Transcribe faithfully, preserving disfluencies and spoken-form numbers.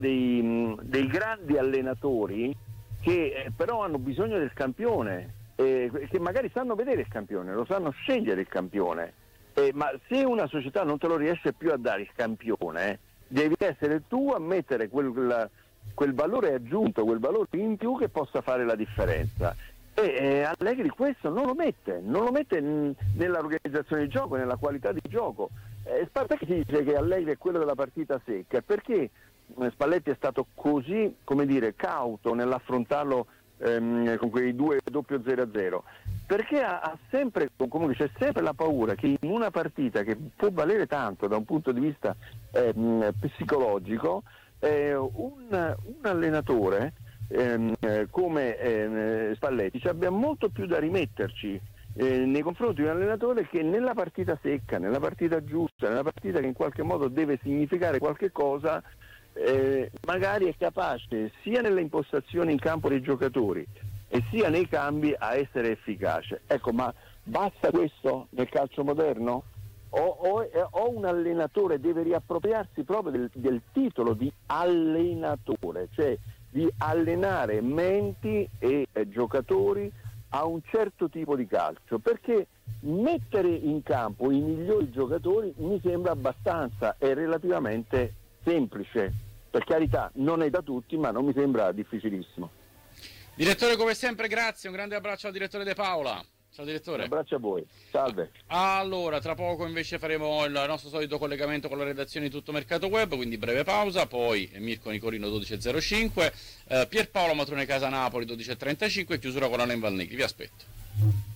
dei, dei grandi allenatori che eh, però hanno bisogno del campione, eh, che magari sanno vedere il campione, lo sanno scegliere il campione, eh, ma se una società non te lo riesce più a dare il campione, devi essere tu a mettere quel, quel, quel valore aggiunto, quel valore in più che possa fare la differenza. E eh, Allegri questo non lo mette, non lo mette n- nell'organizzazione di gioco, nella qualità di gioco. Eh, perché si dice che Allegri è quello della partita secca? Perché eh, Spalletti è stato così, come dire, cauto nell'affrontarlo ehm, con quei due doppio zero a zero? Perché ha, ha sempre, comunque c'è sempre la paura che in una partita che può valere tanto da un punto di vista ehm, psicologico, eh, un, un allenatore Ehm, eh, come ehm, Spalletti ci abbia molto più da rimetterci eh, nei confronti di un allenatore che nella partita secca, nella partita giusta, nella partita che in qualche modo deve significare qualche cosa, eh, magari è capace sia nelle impostazioni in campo dei giocatori e sia nei cambi a essere efficace. Ecco, ma basta questo nel calcio moderno? O, o, o un allenatore deve riappropriarsi proprio del, del titolo di allenatore, cioè di allenare menti e eh, giocatori a un certo tipo di calcio, perché mettere in campo i migliori giocatori mi sembra abbastanza e relativamente semplice. Per carità, non è da tutti, ma non mi sembra difficilissimo. Direttore, come sempre, grazie, un grande abbraccio al direttore De Paola. Ciao direttore. Un abbraccio a voi, salve. Allora, tra poco invece faremo il nostro solito collegamento con la redazione di Tutto Mercato Web, quindi breve pausa, poi Mirko Nicolino dodici e zero cinque, eh, Pierpaolo Matrone Casa Napoli dodici e trentacinque, chiusura con Alain Valnegri, vi aspetto.